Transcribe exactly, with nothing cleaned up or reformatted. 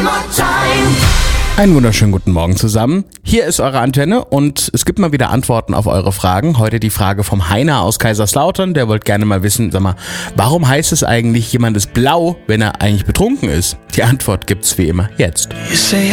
Einen wunderschönen guten Morgen zusammen. Hier ist eure Antenne und es gibt mal wieder Antworten auf eure Fragen. Heute die Frage vom Heiner aus Kaiserslautern. Der wollte gerne mal wissen, sag mal, warum heißt es eigentlich, jemand ist blau, wenn er eigentlich betrunken ist? Die Antwort gibt's wie immer jetzt.